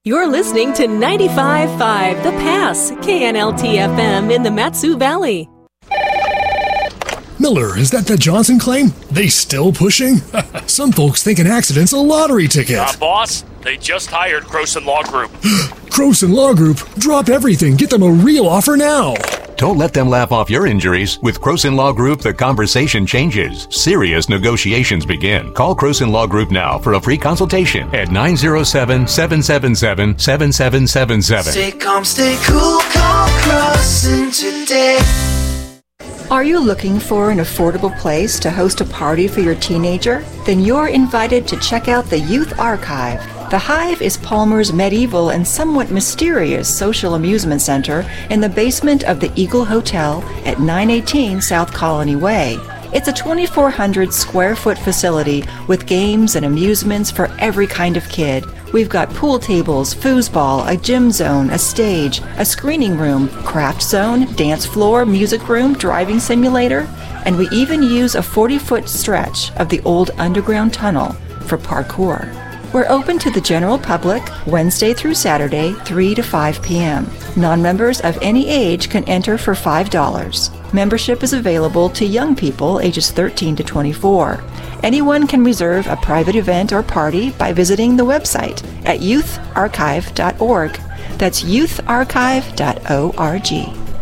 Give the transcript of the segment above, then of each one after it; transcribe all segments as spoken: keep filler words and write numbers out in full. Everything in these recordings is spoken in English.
You're listening to ninety-five point five The Pass, K N L T F M in the Mat-Su Valley. Miller, is that the Johnson claim? They still pushing? Some folks think an accident's a lottery ticket. Uh, boss, they just hired Croson Law Group. Croson Law Group? Drop everything. Get them a real offer now. Don't let them laugh off your injuries. With Croson Law Group, the conversation changes. Serious negotiations begin. Call Croson Law Group now for a free consultation at nine oh seven, seven seven seven, seven seven seven seven. Stay calm, stay cool, call Croson today. Are you looking for an affordable place to host a party for your teenager? Then you're invited to check out the Youth Archive. The Hive is Palmer's medieval and somewhat mysterious social amusement center in the basement of the Eagle Hotel at nine eighteen South Colony Way. It's a twenty-four hundred square foot facility with games and amusements for every kind of kid. We've got pool tables, foosball, a gym zone, a stage, a screening room, craft zone, dance floor, music room, driving simulator, and we even use a forty foot stretch of the old underground tunnel for parkour. We're open to the general public Wednesday through Saturday, three to five p.m. Non-members of any age can enter for five dollars. Membership is available to young people ages thirteen to twenty-four. Anyone can reserve a private event or party by visiting the website at youth archive dot org. That's youth archive dot org.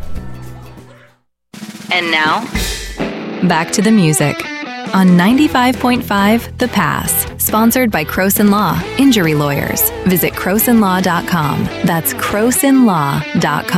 And now, back to the music on ninety-five point five The Pass, sponsored by Croson Law, Injury Lawyers. Visit croson law dot com. That's croson law dot com.